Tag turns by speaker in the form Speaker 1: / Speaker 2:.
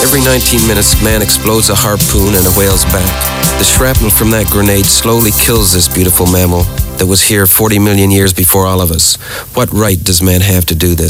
Speaker 1: Every 19 minutes, man explodes a harpoon in a whale's back. The shrapnel from that grenade slowly kills this beautiful mammal that was here 40 million years before all of us. What right does man have to do this?